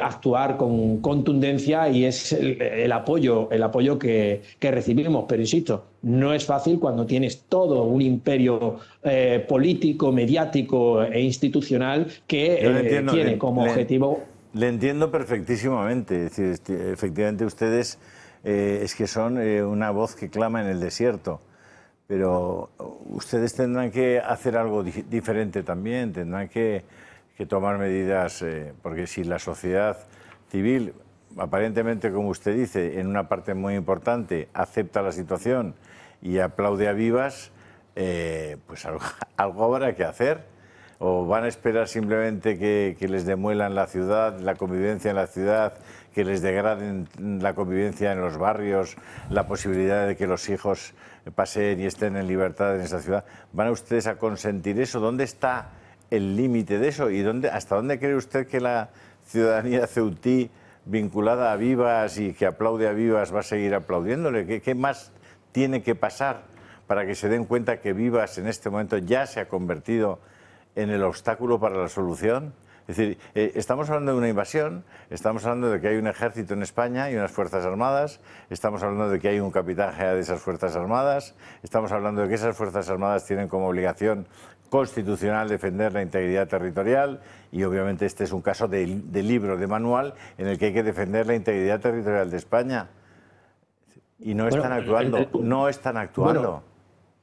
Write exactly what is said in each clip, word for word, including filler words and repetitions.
actuar con contundencia y es el, el apoyo, el apoyo que, que recibimos. Pero insisto, no es fácil cuando tienes todo un imperio eh, político, mediático e institucional que eh, entiendo, tiene le, como le, objetivo... Le entiendo perfectísimamente. Es decir, efectivamente ustedes eh, es que son eh, una voz que clama en el desierto. Pero ustedes tendrán que hacer algo di diferente también, tendrán que, que tomar medidas, eh, porque si la sociedad civil, aparentemente, como usted dice, en una parte muy importante, acepta la situación y aplaude a vivas, eh, pues algo, algo habrá que hacer. ¿O van a esperar simplemente que, que les demuelan la ciudad, la convivencia en la ciudad, que les degraden la convivencia en los barrios, la posibilidad de que los hijos paseen y estén en libertad en esa ciudad? ¿Van a ustedes a consentir eso? ¿Dónde está el límite de eso? ¿Y dónde, hasta dónde cree usted que la ciudadanía ceutí vinculada a Vivas y que aplaude a Vivas va a seguir aplaudiéndole? ¿Qué, qué más tiene que pasar para que se den cuenta que Vivas en este momento ya se ha convertido en el obstáculo para la solución? Es decir, eh, estamos hablando de una invasión, estamos hablando de que hay un ejército en España y unas fuerzas armadas, estamos hablando de que hay un capitán general de esas fuerzas armadas, estamos hablando de que esas fuerzas armadas tienen como obligación constitucional defender la integridad territorial y obviamente este es un caso de, de libro, de manual, en el que hay que defender la integridad territorial de España. Y no están bueno, actuando, el, el, no están actuando. Bueno.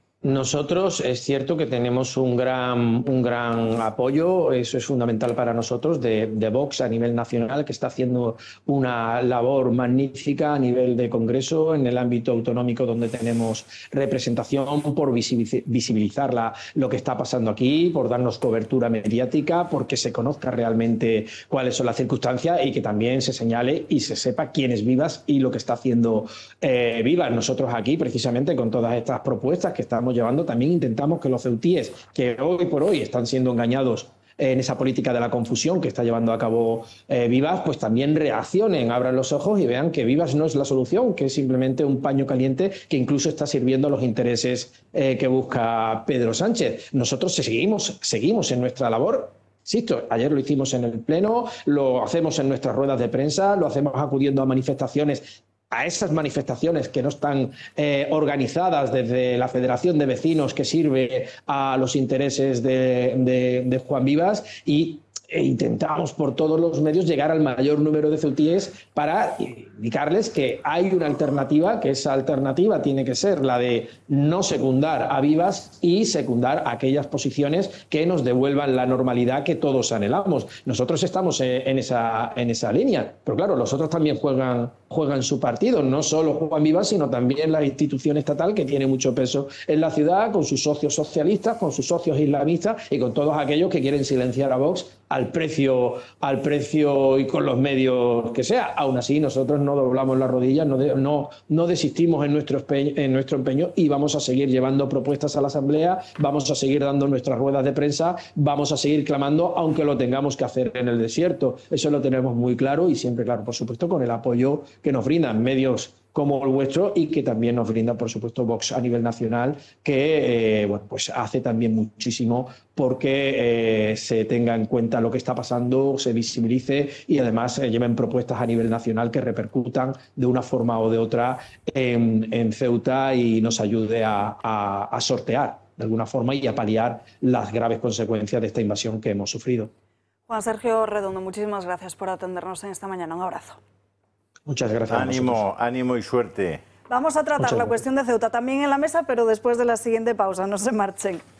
Nosotros es cierto que tenemos un gran, un gran apoyo, eso es fundamental para nosotros, de, de Vox a nivel nacional, que está haciendo una labor magnífica a nivel de Congreso, en el ámbito autonómico donde tenemos representación, por visibilizar la, lo que está pasando aquí, por darnos cobertura mediática, porque se conozca realmente cuáles son las circunstancias y que también se señale y se sepa quién es Vivas y lo que está haciendo eh, Vivas. Nosotros aquí, precisamente, con todas estas propuestas que estamos llevando, también intentamos que los ceutíes que hoy por hoy están siendo engañados en esa política de la confusión que está llevando a cabo eh, Vivas, pues también reaccionen, abran los ojos y vean que Vivas no es la solución, que es simplemente un paño caliente que incluso está sirviendo a los intereses eh, que busca Pedro Sánchez. Nosotros seguimos, seguimos en nuestra labor. Insisto, ayer lo hicimos en el Pleno, lo hacemos en nuestras ruedas de prensa, lo hacemos acudiendo a manifestaciones, a esas manifestaciones que no están eh, organizadas desde la Federación de Vecinos que sirve a los intereses de, de, de Juan Vivas y e intentamos por todos los medios llegar al mayor número de ceutíes para indicarles que hay una alternativa, que esa alternativa tiene que ser la de no secundar a Vivas y secundar aquellas posiciones que nos devuelvan la normalidad que todos anhelamos. Nosotros estamos en esa, en esa línea, pero claro, los otros también juegan, juegan su partido, no solo Juan Vivas, sino también la institución estatal que tiene mucho peso en la ciudad, con sus socios socialistas, con sus socios islamistas y con todos aquellos que quieren silenciar a Vox al precio, al precio y con los medios que sea. Aún así, nosotros no doblamos las rodillas, no, de, no, no desistimos en nuestro, empeño, en nuestro empeño y vamos a seguir llevando propuestas a la Asamblea, vamos a seguir dando nuestras ruedas de prensa, vamos a seguir clamando, aunque lo tengamos que hacer en el desierto. Eso lo tenemos muy claro y siempre, claro, por supuesto, con el apoyo que nos brindan medios como el vuestro y que también nos brinda, por supuesto, Vox a nivel nacional, que eh, bueno, pues hace también muchísimo porque eh, se tenga en cuenta lo que está pasando, se visibilice y además eh, lleven propuestas a nivel nacional que repercutan de una forma o de otra en, en Ceuta y nos ayude a, a, a sortear de alguna forma y a paliar las graves consecuencias de esta invasión que hemos sufrido. Juan Sergio Redondo, muchísimas gracias por atendernos en esta mañana. Un abrazo. Muchas gracias. Ánimo, ánimo y suerte. Vamos a tratar la cuestión de Ceuta también en la mesa, pero después de la siguiente pausa. No se marchen.